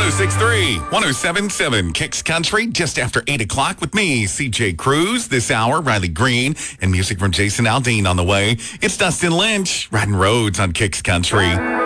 1063, 1077, Kicks Country, just after 8 o'clock with me, CJ Cruz. This hour, Riley Green, and music from Jason Aldean on the way. It's Dustin Lynch, Riding Roads on Kicks Country.